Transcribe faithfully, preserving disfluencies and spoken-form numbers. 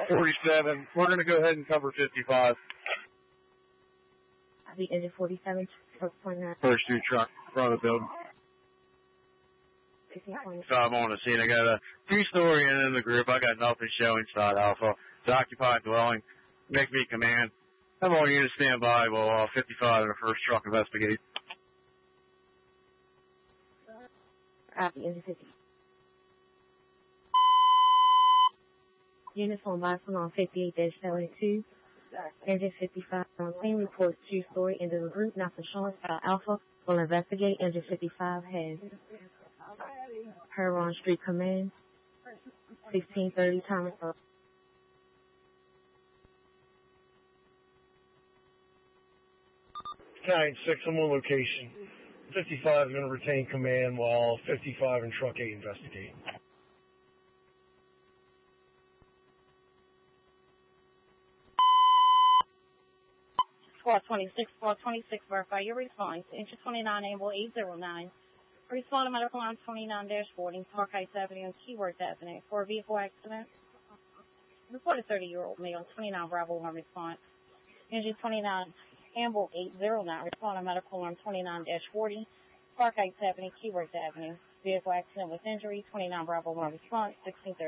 forty-seven. We're going to go ahead and cover fifty-five. The engine forty-seven, truck twenty-nine. First two truck, front of the building. So I'm on the scene. I got a three-story in, in the group. I got nothing showing side alpha. It's occupied dwelling. Make me command. I'm on unit standby while uh, fifty-five and the first truck investigate. Copy, engine fifty. Units on Bison on fifty-eight seventy-two. Engine fifty-five on scene reports two-story into the group. Not showing side alpha. Will investigate. Engine fifty-five has Huron Street Command. sixteen thirty Thomas Road. nine six, I'm on location. fifty-five is going to retain command while fifty-five and truck eight investigate. Squad twenty-six, Squad twenty-six, verify your response. Engine twenty-nine, Amble eight zero nine. Respond to medical line twenty-nine dash forty, Park Heights Avenue and Keyworth Avenue for a vehicle accident. Report a thirty-year-old male, twenty-nine Bravo one response. Engine twenty-nine, Amble eight zero nine. Respond to medical line twenty-nine dash forty, Park Heights Avenue, Keyworth Avenue. Vehicle accident with injury, twenty-nine Bravo one response, sixteen thirty.